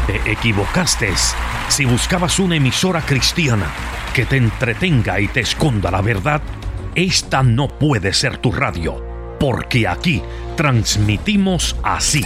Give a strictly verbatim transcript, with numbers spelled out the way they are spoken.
Te equivocaste. Si buscabas una emisora cristiana que te entretenga y te esconda la verdad, esta no puede ser tu radio, porque aquí transmitimos así.